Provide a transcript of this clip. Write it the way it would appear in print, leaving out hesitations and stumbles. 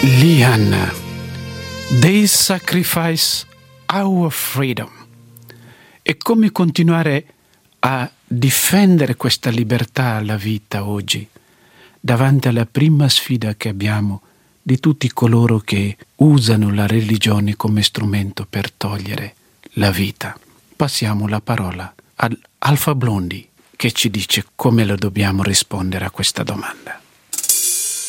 Lian, they sacrifice our freedom. E come continuare a difendere questa libertà alla vita oggi, davanti alla prima sfida che abbiamo di tutti coloro che usano la religione come strumento per togliere la vita. Passiamo la parola ad Alpha Blondy, che ci dice come lo dobbiamo rispondere a questa domanda.